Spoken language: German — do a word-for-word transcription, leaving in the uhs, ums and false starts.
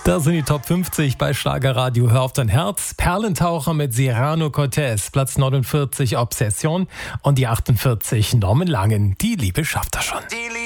Das sind die Top fünfzig bei Schlagerradio. Hör auf dein Herz. Perlentaucher mit Cyrano Cortez. Platz neunundvierzig Obsession. Und die achtundvierzig Norman Langen. Die Liebe schafft er schon. Die Liebe